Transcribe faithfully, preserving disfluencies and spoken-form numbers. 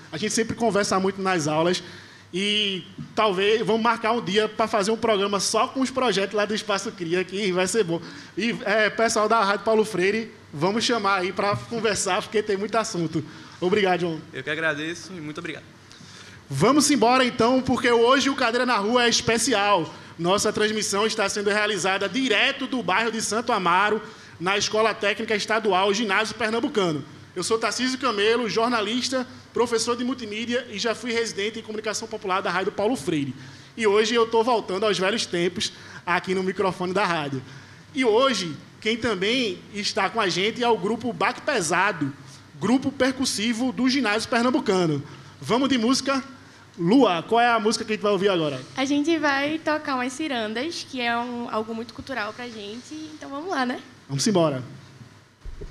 A gente sempre conversa muito nas aulas e talvez vamos marcar um dia para fazer um programa só com os projetos lá do Espaço Cria, que vai ser bom. E, é, pessoal da Rádio Paulo Freire, vamos chamar aí para conversar, porque tem muito assunto. Obrigado, João. Eu que agradeço e muito obrigado. Vamos embora, então, porque hoje o Cadeira na Rua é especial. Nossa transmissão está sendo realizada direto do bairro de Santo Amaro, na Escola Técnica Estadual Ginásio Pernambucano. Eu sou Tarcísio Camelo, jornalista, professor de multimídia e já fui residente em comunicação popular da Rádio Paulo Freire. E hoje eu estou voltando aos velhos tempos aqui no microfone da rádio. E hoje, quem também está com a gente é o grupo Baque Pesado, grupo percussivo do Ginásio Pernambucano. Vamos de música. Lua, qual é a música que a gente vai ouvir agora? A gente vai tocar umas cirandas, que é um, algo muito cultural pra gente. Então vamos lá, né? Vamos embora.